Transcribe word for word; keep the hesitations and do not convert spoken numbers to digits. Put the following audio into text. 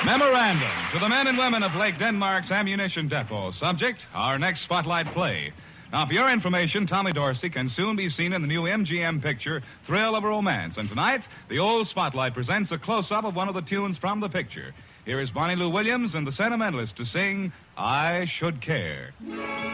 Memorandum to the men and women of Lake Denmark's ammunition depot. Subject, our next spotlight play. Now, for your information, Tommy Dorsey can soon be seen in the new M G M picture, Thrill of Romance. And tonight, the old spotlight presents a close-up of one of the tunes from the picture. Here is Bonnie Lou Williams and the Sentimentalists to sing, I Should Care.